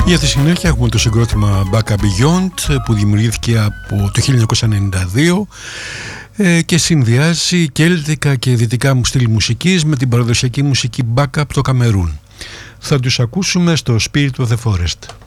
Για τη συνέχεια έχουμε το συγκρότημα Baka Beyond που δημιουργήθηκε από το 1992 και συνδυάζει κέλτικα και δυτικά μου στυλ μουσικής με την παραδοσιακή μουσική Baka από το Καμερούν. Θα τους ακούσουμε στο Spirit of the Forest.